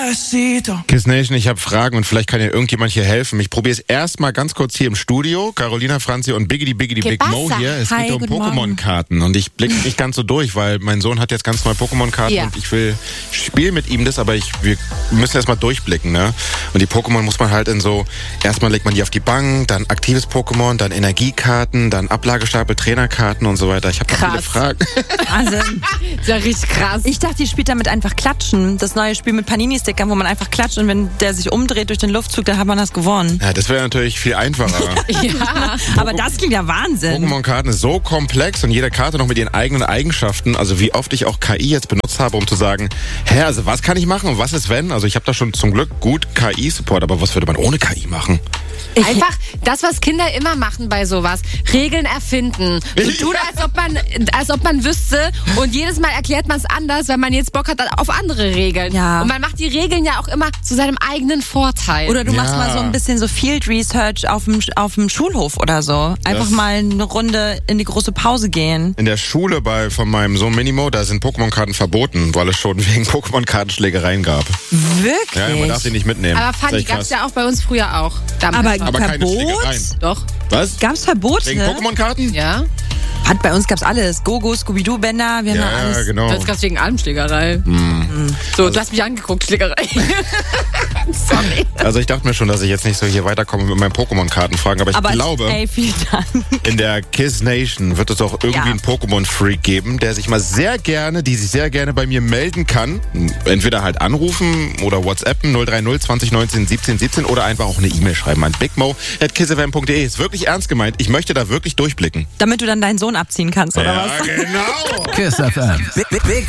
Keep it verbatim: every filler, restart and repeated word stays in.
Kiss Nation, ich habe Fragen und vielleicht kann ja irgendjemand hier helfen. Ich probiere es erstmal ganz kurz hier im Studio. Carolina, Franzi und Biggity Biggity Big Mo hier. Es Hi, geht um guten Pokémon-Karten und ich blicke nicht ganz so durch, weil mein Sohn hat jetzt ganz neue Pokémon-Karten Ja. und ich will spielen mit ihm das, aber ich, wir müssen erstmal durchblicken, ne? Und die Pokémon muss man halt in so, erstmal legt man die auf die Bank, dann aktives Pokémon, dann Energiekarten, dann Ablagestapel, Trainerkarten und so weiter. Ich habe da viele Krass. Fragen. Also, Das ist ja richtig krass. ich dachte, ihr spielt damit einfach klatschen. Das neue Spiel mit Panini-Stickern, wo man einfach klatscht und wenn der sich umdreht durch den Luftzug, dann hat man das gewonnen. Ja, das wäre natürlich viel einfacher. Ja. Aber das klingt ja Wahnsinn. Pokémon-Karten ist so komplex und jede Karte noch mit ihren eigenen Eigenschaften. Also wie oft ich auch K I jetzt benutzt habe, um zu sagen, hä, also was kann ich machen und was ist wenn? Also ich habe da schon zum Glück gut K I-Support, aber was würde man ohne K I machen? Einfach das, was Kinder immer machen bei sowas. Regeln erfinden. So tun, als ob man, als ob man wüsste und jedes Mal erklärt man es anders, weil man jetzt Bock hat auf andere Regeln. Ja. Und man macht die Regeln ja auch immer zu seinem eigenen Vorteil. Oder du machst Ja. mal so ein bisschen so Field Research auf dem, auf dem Schulhof oder so. Einfach Das- mal eine Runde in die große Pause gehen. In der Schule bei von meinem Sohn Minimo, da sind Pokémon-Karten verboten, weil es schon wegen Pokémon-Kartenschlägereien gab. Wirklich? Ja, man darf sie nicht mitnehmen. Aber Das Fanny, ist echt gab's krass. ja auch bei uns früher auch. Damals Aber- schon. Aber keine Verbot? Schlägereien. Doch. Was? Gab's Verbote? Wegen Pokémon-Karten? Ja. Hat bei uns gab's alles. Gogo, Scooby-Doo-Bänder, wir haben ja, Ja, alles. genau. Das gab's wegen allem Schlägerei. So, du hast mich angeguckt, Schlägerei. Sorry. Also ich dachte mir schon, dass ich jetzt nicht so hier weiterkomme mit meinen Pokémon-Kartenfragen, aber ich Aber glaube, ey, vielen Dank. in der Kiss Nation wird es auch irgendwie Ja. einen Pokémon-Freak geben, der sich mal sehr gerne, die sich sehr gerne bei mir melden kann. Entweder halt anrufen oder WhatsAppen null drei null zwanzig neunzehn siebzehn siebzehn oder einfach auch eine E-Mail schreiben an bigmo at kissfm punkt de. Ist wirklich ernst gemeint. Ich möchte da wirklich durchblicken. Damit du dann deinen Sohn abziehen kannst, oder was? genau. Kiss F M. Big, Big